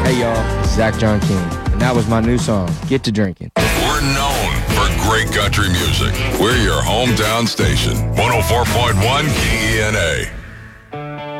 Hey y'all, it's Zach John King, and that was my new song, Get to Drinking. We're known for great country music. We're your hometown station, 104.1 KENA.